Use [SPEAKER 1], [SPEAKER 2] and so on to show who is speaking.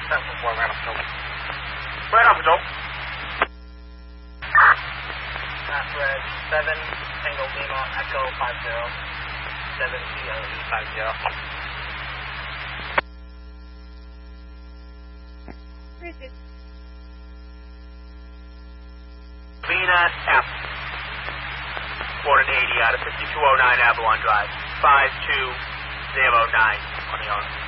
[SPEAKER 1] Right on, Patrol.
[SPEAKER 2] Red 7, Tango Lima, Echo 50, 7 CLE 50.
[SPEAKER 1] Vina F. Boarded 80 out of 5209 Avalon Drive. 5209 on the owner.